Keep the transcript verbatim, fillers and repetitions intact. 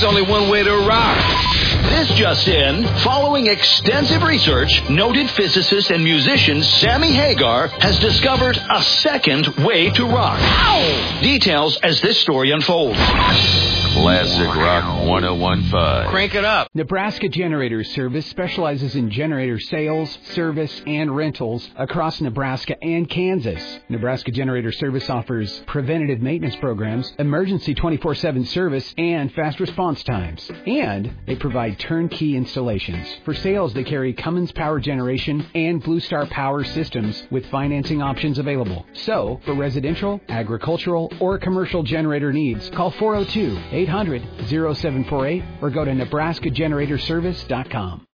There's only one way to rock. This just in, following extensive research, noted physicist and musician Sammy Hagar has discovered a second way to rock. Ow! Details as this story unfolds. Classic Rock one oh one point five. Crank it up. Nebraska Generator Service specializes in generator sales, service, and rentals across Nebraska and Kansas. Nebraska Generator Service offers preventative maintenance programs, emergency twenty-four seven service, and fast response times. And they provide turnkey installations. For sales, they carry Cummins Power Generation and Blue Star Power Systems with financing options available. So, for residential, agricultural, or commercial generator needs, call four oh two, eight hundred, oh seven four eight or go to nebraska generator service dot com.